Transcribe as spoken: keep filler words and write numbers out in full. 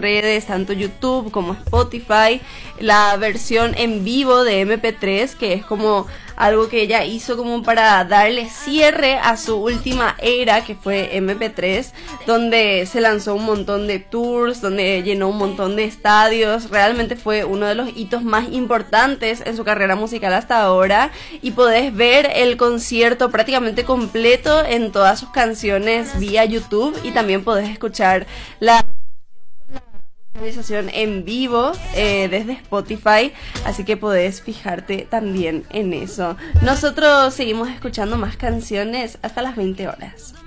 redes, tanto YouTube como Spotify, la versión en vivo de eme pe tres, que es como algo que ella hizo como para darle cierre a su última era, que fue eme pe tres, donde se lanzó un montón de tours, donde llenó un montón de estadios. Realmente fue uno de los hitos más importantes en su carrera musical hasta ahora, y podés ver el concierto prácticamente completo en todas sus canciones vía YouTube, y también podés escuchar la realización en vivo eh, desde Spotify, así que podés fijarte también en eso. Nosotros seguimos escuchando más canciones hasta las veinte horas.